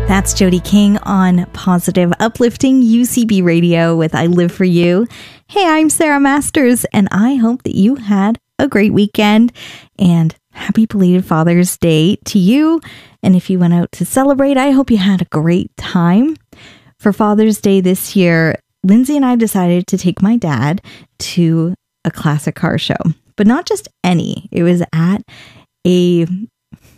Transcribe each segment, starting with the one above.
That's Jody King on Positive Uplifting UCB Radio with I Live For You. Hey, I'm Sarah Masters, and I hope that you had a great weekend, and happy belated Father's Day to you. And if you went out to celebrate, I hope you had a great time. For Father's Day this year, Lindsay and I decided to take my dad to a classic car show, but not just any. It was at an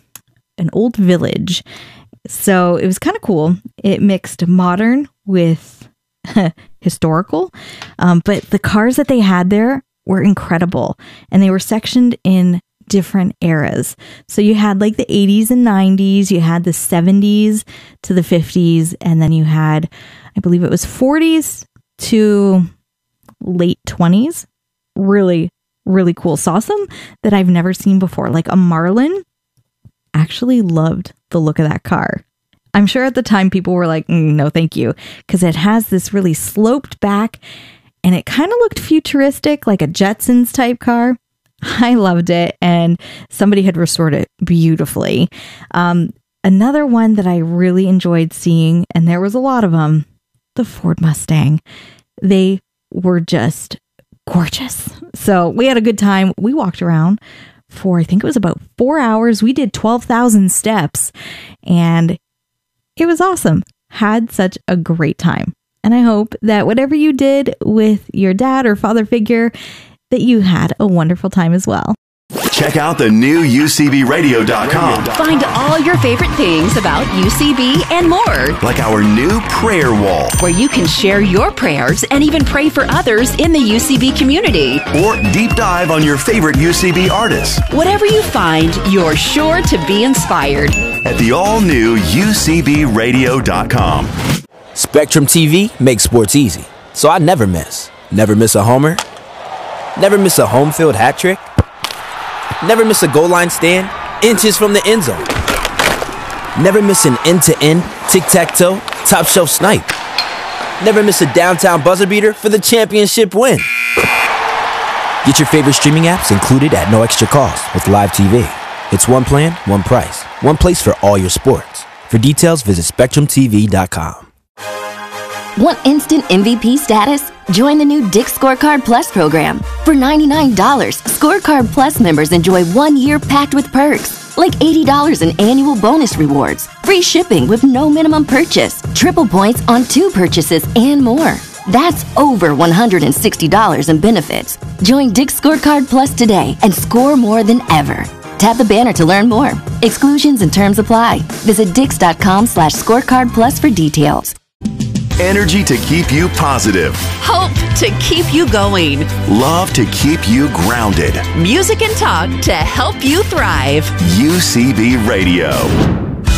old village. So it was kind of cool. It mixed modern with historical, but the cars that they had there were incredible, and they were sectioned in different eras. So you had like the 80s and 90s, you had the 70s to the 50s, and then you had, I believe it was 40s to late 20s. Really, really cool. Saw some that I've never seen before, like a Marlin. Actually loved the look of that car. I'm sure at the time people were like, no, thank you, because it has this really sloped back and it kind of looked futuristic, like a Jetsons type car. I loved it, and somebody had restored it beautifully. Another one that I really enjoyed seeing, and there was a lot of them, the Ford Mustang. They were just gorgeous. So we had a good time. We walked around for, I think it was about 4 hours. We did 12,000 steps, and it was awesome. Had such a great time. And I hope that whatever you did with your dad or father figure, that you had a wonderful time as well. Check out the new UCBradio.com. Find all your favorite things about UCB and more. Like our new prayer wall. Where you can share your prayers and even pray for others in the UCB community. Or deep dive on your favorite UCB artists. Whatever you find, you're sure to be inspired. At the all-new UCBradio.com. Spectrum TV makes sports easy, so I never miss. Never miss a homer. Never miss a home field hat trick. Never miss a goal line stand, inches from the end zone. Never miss an end-to-end, tic-tac-toe, top-shelf snipe. Never miss a downtown buzzer beater for the championship win. Get your favorite streaming apps included at no extra cost with Live TV. It's one plan, one price, one place for all your sports. For details, visit SpectrumTV.com. Want instant MVP status? Join the new Dick's Scorecard Plus program. For $99, Scorecard Plus members enjoy 1 year packed with perks, like $80 in annual bonus rewards, free shipping with no minimum purchase, triple points on 2 purchases, and more. That's over $160 in benefits. Join Dick's Scorecard Plus today and score more than ever. Tap the banner to learn more. Exclusions and terms apply. Visit Dix.com/scorecard plus for details. Energy to keep you positive. Hope to keep you going. Love to keep you grounded. Music and talk to help you thrive. UCB Radio.